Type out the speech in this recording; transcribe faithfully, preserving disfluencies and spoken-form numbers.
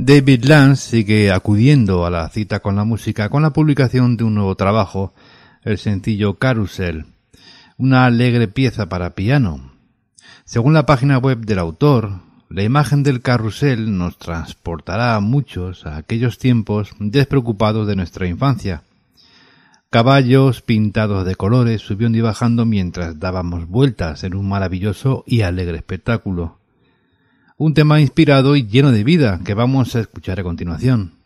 David Lance sigue acudiendo a la cita con la música con la publicación de un nuevo trabajo, el sencillo Carousel, una alegre pieza para piano. Según la página web del autor, la imagen del carrusel nos transportará a muchos a aquellos tiempos despreocupados de nuestra infancia. Caballos pintados de colores subiendo y bajando mientras dábamos vueltas en un maravilloso y alegre espectáculo. Un tema inspirado y lleno de vida que vamos a escuchar a continuación.